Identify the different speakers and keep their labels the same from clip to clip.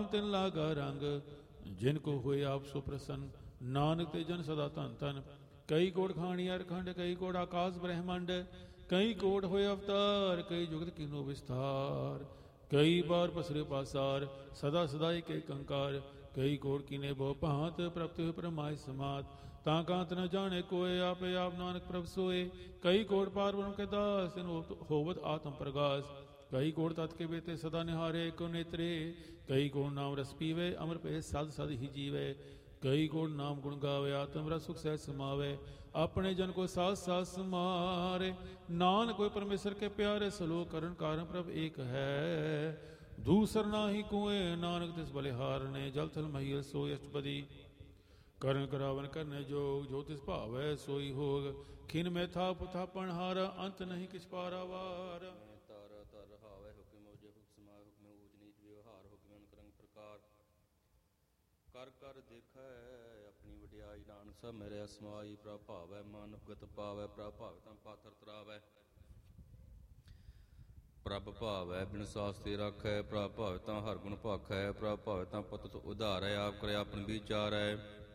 Speaker 1: ਤਿਨ ਲਾਗਾ ਰੰਗ, ਜਿਨ ਕੋ ਹੋਏ ਆਪ ਸੋ ਪ੍ਰਸੰਨ। ਨਾਨਕ ਤੇ ਜਨ ਸਦਾ ਧਨ ਧਨ। ਕਈ ਕੋਟ ਖਾਣੀ ਅਰਖੰਡ, ਕਈ ਕੋਟ ਆਕਾਸ਼ ਬ੍ਰਹਮੰਡ। ਕਈ ਕੋਟ ਹੋਏ ਅਵਤਾਰ, ਕਈ ਜੁਗਤ ਕੀਨੋ ਵਿਸਥਾਰ। ਕਈ ਬਾਰ ਪਸਰੇ ਪਾਸਾਰ, ਸਦਾ ਸਦਾ ਏਕ ਏਕੰਕਾਰ। ਕਈ ਕੋਟ ਕੀਨੇ ਬਹੁ ਭਾਂਤ, ਪ੍ਰਪਤ ਹੋਏ ਪਰਮਾਇ ਸਮਾਤ। ਤਾਂ ਕਾਂਤ ਨ ਜਾਣੇ ਕੋਏ, ਆਪੇ ਆਪ ਨਾਨਕ ਪ੍ਰਭ ਸੋਏ। ਕਈ ਕੋਟ ਪਾਰ ਬ੍ਰਹਮ ਕੇ ਦਾਸ, ਤਿਨ ਹੋਵਤ ਆਤਮ ਪ੍ਰਗਾਸ। ਕਈ ਕੋਟ ਤਤ ਕੇ ਬੇਤੇ ਸਦਾ ਨਿਹਾਰੇ ਏਕੋ ਨੇਤਰੇ। ਕਈ ਕੋਟ ਨਾਮ ਰਸ ਪੀਵੇ, ਅਮਰ ਭੇ ਸਦ ਸਦ ਹੀ ਜੀਵੇ। ਕਈ ਕੋਟ ਨਾਮ ਗੁਣ ਗਾਵੇ, ਆਤਮ ਰਸ ਸੁਖ ਸਹਿਜ ਸਮਾਵੇ। ਆਪਣੇ ਜਨ ਕੋ ਸਾਥ ਸਾਥ ਸਮਾਰੇ, ਨਾਨਕ ਕੋਈ ਪਰਮੇਸ਼ਰ ਕੇ ਪਿਆਰੇ। ਸਲੋਕ ਕਰਨ ਕਾਰਨ ਪ੍ਰਭ ਏਕ ਹੈ, ਦੂਸਰ ਨਾਹੀ ਕੋਏ। ਨਾਨਕ ਤਿਸ ਬਲਿਹਾਰ ਨੇ, ਜਲ ਥਲ ਮਹੀਲ ਸੋਈ ਅਸ਼ਟਪਦੀ। ਕਰਨ ਕਰਾਵਨ ਕਰਨੇ ਜੋਗ, ਜੋ ਤਿਸ ਭਾਵੈ ਸੋਈ ਹੋਗ। ਖਿਨ ਮੈਂ ਥਾਪ ਥਾਪਣ ਹਾਰ, ਅੰਤ ਨਹੀਂ ਕਿਛ ਪਾਰਾਵਾਰ।
Speaker 2: ਕਰ ਕਰ ਦੇਖੈ ਆਪਣੀ ਵਡਿਆਈ, ਨਾਨਕ ਸਭ ਮੇਰੇ ਅਸਮਾਈ। ਪ੍ਰਭ ਭਾਵੈ ਮਨ ਉਗਤ ਪਾਵੈ, ਪ੍ਰਭ ਭਾਵੈ ਤਾਂ ਪਾਥਰ ਤਰਾਵੈ। ਪ੍ਰਭ ਭਾਵੈ ਬਿਨ ਸਾਸਤੇ ਰਾਖੈ, ਪ੍ਰਭ ਭਾਵੈ ਤਾਂ ਹਰ ਗੁਣ ਭਾਖੈ। ਪ੍ਰਭ ਭਾਵੈ ਤਾਂ ਪਤਿਤ ਉਧਾਰੈ, ਆਪ ਕਰੇ ਆਪਨ ਵਿਚਾਰੈ।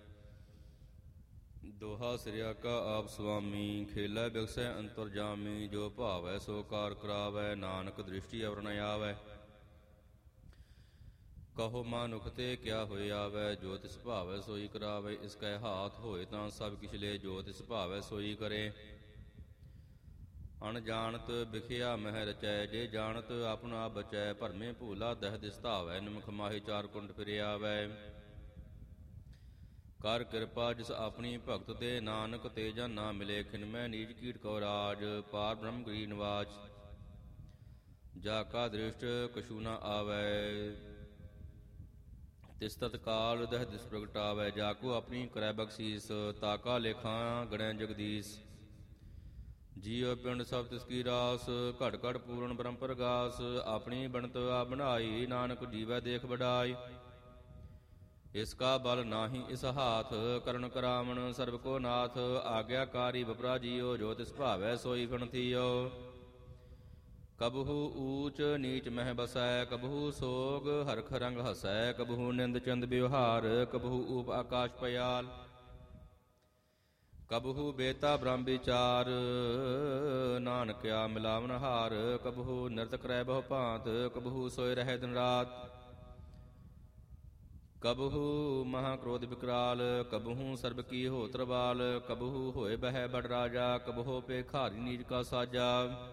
Speaker 2: ਦੋਹਾ ਸਿਰਿਆ ਕਾ ਆਪ ਸੁਆਮੀ, ਖੇਲੈ ਬਿਗਸੈ ਅੰਤਰ ਜਾਮੀ। ਜੋ ਭਾਵੈ ਸੋ ਕਾਰ ਕਰਾਵੈ, ਨਾਨਕ ਦ੍ਰਿਸ਼ਟੀ ਅਵਰ ਨ ਆਵੈ। ਕਹੋ ਮਾਨੁਖ ਤੇ ਕਿਆ ਹੋਏ ਆਵੈ, ਜੋ ਤਿਸ ਭਾਵੈ ਸੋਈ ਕਰਾਵੈ। ਇਸ ਕੈ ਹਾਥ ਹੋਏ ਤਾਂ ਸਭ ਕਿਛ ਲੈ, ਜੋ ਤਿਸ ਭਾਵੈ ਸੋਈ ਕਰੇ। ਅਣਜਾਣਤ ਬਿਖਿਆ ਮਹਿ ਰਚੈ, ਜੇ ਜਾਣਤ ਆਪਣਾ ਆਪ ਬਚੈ। ਭਰਮੇ ਭੂਲਾ ਦਹਿ ਦਿਸ ਧਾਵੈ, ਨਿਮਖ ਮਾਹੀ ਚਾਰ ਕੁੰਡ ਫਿਰ ਆਵੈ। ਕਰ ਕਿਰਪਾ ਜਿਸ ਆਪਣੀ ਭਗਤ ਤੇ, ਨਾਨਕ ਤੇ ਜਨ ਨਾ ਮਿਲੇ। ਖਿਨ ਮੈਂ ਨੀਚ ਕੀਟ ਕਉ ਰਾਜ, ਪਾਰ ਬ੍ਰਹਮ ਗਰੀ ਨਿਵਾਜ। ਜਾ ਕਾ ਦ੍ਰਿਸ਼ਟ ਕਛੂ ਨ ਆਵੈ, ਤਿਸ ਤਤਕਾਲ ਦਹਿ ਦਿਸ ਪ੍ਰਗਟਾਵੈ। ਜਾ ਕੋ ਆਪਣੀ ਕਰੈ ਬਖਸ਼ੀਸ, ਤਾਕਾ ਲੇਖਾ ਗਣੈ ਜਗਦੀਸ਼। ਜੀਉ ਪਿੰਡ ਸਭ ਤਿਸ ਕੀ ਰਾਸ, ਘਟ ਘਟ ਪੂਰਨ ਬ੍ਰਹਮ ਪ੍ਰਗਾਸ। ਆਪਣੀ ਬਣਤ ਆਪ ਬਣਾਈ, ਨਾਨਕ ਜੀਵੈ ਦੇਖ ਵਡਾਈ। ਇਸ ਕਾ ਬਲ ਨਾਹੀ ਇਸ ਹਾਥ, ਕਰਨ ਕਰਾਵਣ ਸਰਬ ਕੋ ਨਾਥ। ਆਗਿਆਕਾਰੀ ਬਪਰਾ ਜੀਉ, ਜੋ ਤਿਸ ਭਾਵੈ ਸੋਈ ਫਿਣ ਥੀਓ। ਕਬਹੂ ਊਚ ਨੀਚ ਮਹਿ ਬਸੈ, ਕਬਹੂ ਸੋਗ ਹਰਖ ਰੰਗ ਹਸੈ। ਕਬਹੂ ਨਿੰਦ ਚੰਦ ਬਿਵਹਾਰ, ਕਬਹੂ ਊਪ ਆਕਾਸ਼ ਪਯਾਲ। ਕਬਹੂ ਬੇਤਾ ਬ੍ਰਹਮ ਵਿਚਾਰ, ਨਾਨਕਿਆ ਮਿਲਾਵਨ ਹਾਰ। ਕਬਹੂ ਨਿਰਤ ਕਰੈ ਬਹੁ ਭਾਂਤ, ਕਬਹੂ ਸੋਇ ਰਹਿ ਦਿਨ ਰਾਤ। ਕਬਹੂ ਮਹਾ ਕ੍ਰੋਧ ਵਿਕਰਾਲ, ਕਬਹੂ ਸਰਬ ਕੀ ਹੋਤਰ ਬਾਲ। ਕਬਹੂ ਹੋਏ ਬਹਿ ਬੜ ਰਾਜਾ, ਕਬਹੂ ਭੇਖਾਰੀ ਨੀਚ ਕਾ ਸਾਜਾ।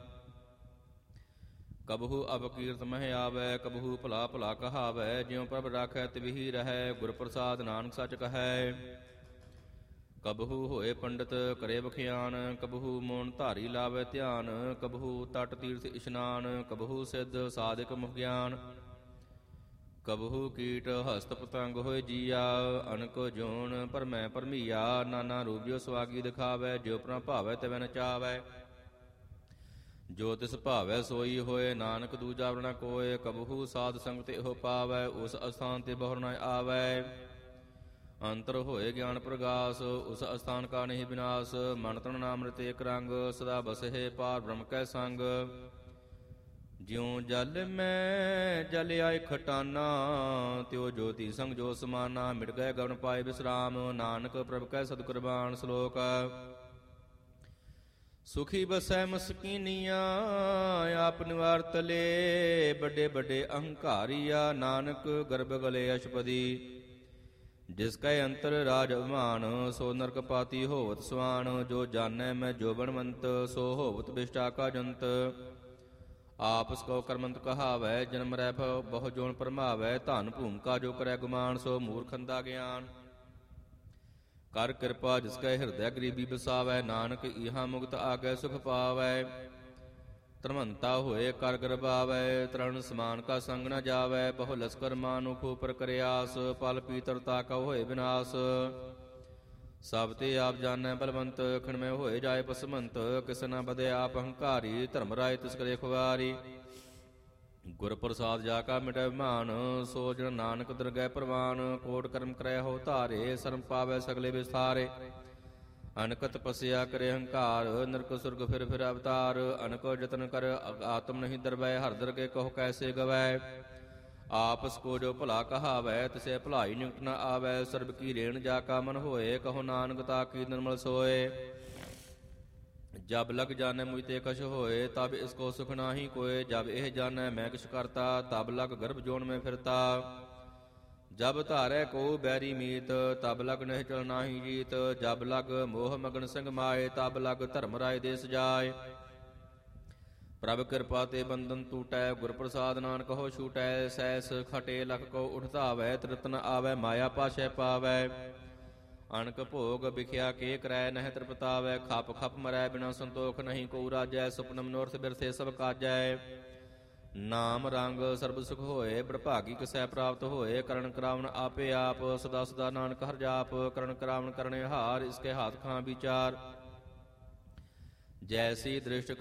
Speaker 2: ਕਬਹੂ ਅਪਕੀਰਤ ਮਹਿ ਆਵੈ, ਕਬਹੂ ਭਲਾ ਭਲਾ ਕਹਾਵੈ। ਜਿਉ ਪ੍ਰਭ ਰਾਖੈ ਤਿਵਹਿ ਰਹੈ, ਗੁਰ ਪ੍ਰਸਾਦ ਨਾਨਕ ਸੱਚ ਕਹੈ। ਕਬਹੂ ਹੋਏ ਪੰਡਿਤ ਕਰੇ ਬਖਿਆਨ, ਕਬਹੂ ਮੋਨ ਧਾਰੀ ਲਾਵੈ ਧਿਆਨ। ਕਬਹੂ ਤਟ ਤੀਰਥ ਇਸ਼ਨਾਨ, ਕਬਹੂ ਸਿੱਧ ਸਾਧਿਕ ਮੁਖ ਗਿਆਨ। ਕਬਹੂ ਕੀਟ ਹਸਤ ਪਤੰਗ ਹੋਏ ਜੀਆ, ਅਨਕ ਜੋਨ ਭਰਮੈ ਭਰਮੀਆ। ਨਾਨਾ ਰੂਪ ਜੋ ਸਵਾਗੀ ਦਿਖਾਵੈ, ਜਿਉ ਪ੍ਰਭ ਭਾਵੈ ਤਿਵੈ ਨਚਾਵੈ। ਜੋ ਤਿਸ ਭਾਵੈ ਸੋਈ ਹੋਏ, ਨਾਨਕ ਦੂਜਾ ਵਰ ਨ ਕੋਇ। ਕਬਹੂ ਸਾਧ ਸੰਗਤ ਇਹੋ ਪਾਵੈ, ਉਸ ਅਸਥਾਨ ਤੇ ਬਹੁਰ ਨ ਆਵੈ। ਅੰਤਰ ਹੋਏ ਗਿਆਨ ਪ੍ਰਗਾਸ, ਉਸ ਅਸਥਾਨ ਕਾ ਨਹੀਂ ਵਿਨਾਸ਼। ਮਨ ਤਨ ਨਾਮ ਰਿਤ ਏਕ ਰੰਗ, ਸਦਾ ਬਸਹਿ ਪਾਰ ਬ੍ਰਹਮ ਕੈ ਸੰਗ। ਜਿਉ ਜਲ ਮੈਂ ਜਲ ਆਇ ਖਟਾਨਾ, ਤਿਉ ਜੋਤੀ ਸੰਗ ਜੋ ਸਮਾਨਾ। ਮਿਟ ਗਏ ਗਵਨ ਪਾਏ ਵਿਸਰਾਮ, ਨਾਨਕ ਪ੍ਰਭ ਕੈ ਸਤਿ ਕੁਰਬਾਨ। ਸ਼ਲੋਕ ਸੁਖੀ ਬਸੈ ਮਸਕੀਨੀਆ, ਆਪ ਨਿਵਾਰ ਤਲੇ। ਵੱਡੇ ਵੱਡੇ ਅਹੰਕਾਰੀਆ, ਨਾਨਕ ਗਰਭ ਗਲੇ ਅਸ਼ਪਦੀ। ਜਿਸ ਕੈ ਅੰਤਰ ਰਾਜ ਅਭਿਮਾਨ, ਸੋ ਨਰਕ ਪਾਤੀ ਹੋਵਤ ਸਵਾਨ। ਜੋ ਜਾਣੈ ਮੈਂ ਜੋਬਨਵੰਤ, ਸੋ ਹੋਵਤ ਬਿਸ਼ਟਾ ਕਾ ਜੰਤ। ਆਪਸ ਕੋ ਕਰਮੰਤ ਕਹਾਵੈ, ਜਨਮ ਰਹਿ ਬਹੁ ਜੋਨ ਭਰਮਾਵੈ। ਧਨ ਭੂਮਿਕਾ ਜੋ ਕਰੈ ਗੁਮਾਨ, ਸੋ ਮੂਰਖੰਦਾ ਗਿਆਨ। ਕਰ ਕਿਰਪਾ ਜਿਸ ਕੈ ਹਿਰਦੈ ਗਰੀਬੀ ਬਸਾਵੈ, ਨਾਨਕ ਇਹਾ ਮੁਕਤ ਆਗੈ ਸੁਖ ਪਾਵੈ। ਧਰਮੰਤਾ ਹੋਏ ਕਰ ਗਰਬਾਵੈ, ਤ੍ਰਣ ਸਮਾਨ ਕਾ ਸੰਗ ਨ ਜਾਵੈ। ਬਹੁ ਲਸਕਰ ਮਾਨੁਖ ਉਪਰ ਕਰਿਆਸ, ਪਲ ਪੀਤਰਤਾ ਕਉ ਹੋਏ ਵਿਨਾਸ਼। ਸਭ ਤੇ ਆਪ ਜਾਣੈ ਬਲਵੰਤ, ਖਿਣਮੈ ਹੋਏ ਜਾਏ ਪਸਮੰਤ। ਕਿਸ ਨ ਬਦੇ ਆਪ ਹੰਕਾਰੀ, ਧਰਮ ਰਾਏ ਤਿਸ ਕਰੇ ਖੁਆਰੀ। ਗੁਰ ਪ੍ਰਸਾਦ ਜਾ ਕਾ ਮਿਟੈ ਅਭਿਮਾਨ, ਸੋ ਜਨ ਨਾਨਕ ਦਰਗਹਿ ਪ੍ਰਵਾਨ। ਕੋਟ ਕਰਮ ਕਰੈ ਹੋ ਧਾਰੇ, ਸਰਮ ਪਾਵੈ ਸਗਲੇ ਵਿਸਥਾਰੇ। ਅਨਕ ਤਪੱਸਿਆ ਕਰੇ ਹੰਕਾਰ, ਨਰਕ ਸੁਰਗ ਫਿਰ ਫਿਰ ਅਵਤਾਰ। ਅਨਕ ਜਤਨ ਕਰ ਆਤਮ ਨਹੀਂ ਦਰਬੈ, ਹਰ ਦਰਗਹਿ ਕਹੋ ਕੈਸੇ ਗਵੈ। ਆਪਸ ਕੋ ਜੋ ਭਲਾ ਕਹਾਵੈ ਤਿਸੇ ਭਲਾਈ ਨਿਕਟ ਨ ਆਵੈ। ਸਰਬ ਕੀ ਰੇਣ ਜਾ ਕਾ ਮਨ ਹੋਏ ਕਹੋ ਨਾਨਕ ਤਾ ਕੀ ਨਿਰਮਲ ਸੋਏ। ਜਬ ਲਗ ਜਾਣੈ ਮੁਝ ਤੇ ਕਛ ਹੋਏ ਤਬ ਇਸ ਕੋ ਸੁਖ ਨਾਹੀ ਕੋਏ। ਜਬ ਇਹ ਜਾਣੈ ਮੈਂ ਕਿਛ ਕਰਤਾ ਤਬ ਲਗ ਗਰਭ ਜੋਨ ਮੈਂ ਫਿਰਤਾ। ਜਬ ਧਾਰੈ ਕੋ ਬੈਰੀ ਮੀਤ ਤਬ ਲਗ ਨਹਿ ਚਲ ਨਾਹੀ ਜੀਤ। ਜਬ ਲਗ ਮੋਹ ਮਗਨ ਸਿੰਘ ਮਾਏ ਤਬ ਲਗ ਧਰਮ ਰਾਏ ਦੇ ਸਜਾਏ। ਪ੍ਰਭ ਕਿਰਪਾ ਤੇ ਬੰਧਨ ਟੂਟੈ ਗੁਰ ਪ੍ਰਸਾਦ ਨਾਨਕ ਹੋ ਛੂਟੈ। ਸੈਸ ਖਟੇ ਲਖ ਕੋ ਉਠ ਧਾਵੈ ਤ੍ਰਿਪਤ ਨ ਆਵੈ ਮਾਇਆ ਪਾਸ਼ੈ ਪਾਵੈ। ਅਣਕ ਭੋਗ ਵਿਖਿਆ ਕੇ ਕਰੈ ਨਹਿ ਤ੍ਰਿਪਤਾਵੈ। ਖਪ ਖਪ ਮਰੈ ਬਿਨਾ ਸੰਤੋਖ ਨਹੀਂ ਕੋ ਰਾਜੈ। ਸੁਪਨ ਮਨੋਰਥ ਬਿਰਥੇ ਸਭ ਕਾਜੈ। ਨਾਮ ਰੰਗ ਸਰਬ ਸੁਖ ਹੋਏ ਬੜਭਾਗੀ ਕਿਸੈ ਪ੍ਰਾਪਤ ਹੋਏ। ਕਰਨ ਕਰਾਵਨ ਆਪੇ ਆਪ ਸਦਾ ਸਦਾ ਨਾਨਕ ਹਰਿ ਜਾਪ। ਕਰਨ ਕਰਾਵਨ ਕਰਨੇ ਹਾਰ ਇਸਕੇ ਹਾਥ ਖਾਂ ਵਿਚਾਰ। ਜੈਸੀ ਦ੍ਰਿਸ਼ਟ